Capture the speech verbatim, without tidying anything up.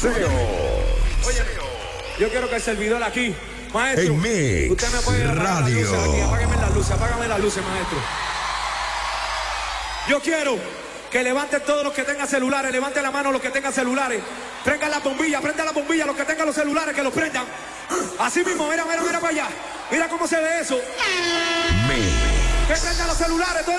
Salseo. Oye, yo quiero que el servidor aquí, maestro, En Mix usted me puede apagar las luces Radio. aquí, apágame las luces, apágame las luces, maestro. Yo quiero que levanten todos los que tengan celulares, levanten la mano los que tengan celulares, prendan las bombillas, prendan las bombillas, los que tengan los celulares, que los prendan. Así mismo, mira, mira, mira para allá, mira cómo se ve eso. Mix. Que prendan los celulares, todo